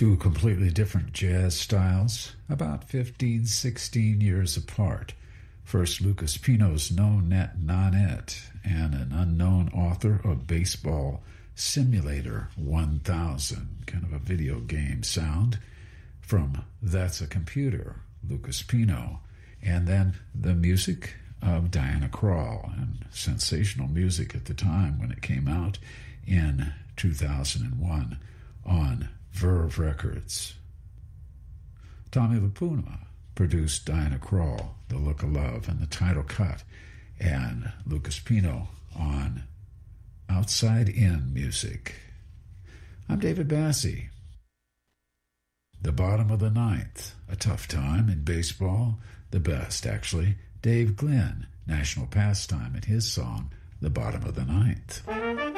Two completely different jazz styles, about 15, 16 years apart. First, Lucas Pino's No Net Nonet, and an unknown author of Baseball Simulator 1000, kind of a video game sound, from That's a Computer, Lucas Pino. And then the music of Diana Krall, and sensational music at the time when it came out in 2001 on Verve Records. Tommy LiPuma produced Diana Krall, The Look of Love, and the title cut, and Lucas Pino on Outside In Music. I'm David Bassie. The bottom of the ninth, a tough time in baseball, the best actually. Dave Glenn, national pastime, and his song, The Bottom of the Ninth.